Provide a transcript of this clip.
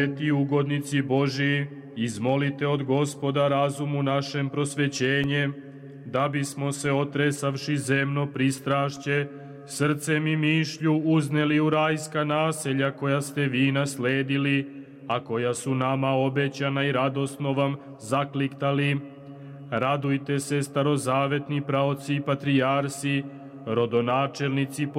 Sveti ugodnici Božiji, izmolite od Gospoda razumu našem prosvećenje, da bismo se otresavši zemno pristrašće, srcem i mišlju uzneli u rajska naselja koja ste vi nasledili, a koja su nama obećana i radosno vam zakliktali. Radujte se, starozavetni praoci i patrijarsi, rodonačelnici,